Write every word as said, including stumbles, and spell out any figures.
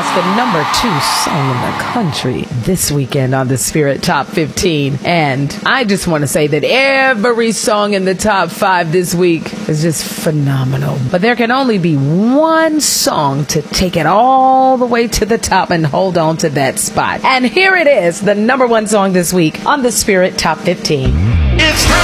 the number two song in the country this weekend on the Spirit Top fifteen. And I just want to say that every song in the top five this week is just phenomenal. But there can only be one song to take it all the way to the top and hold on to that spot. And here it is, the number one song this week on the Spirit Top fifteen. It's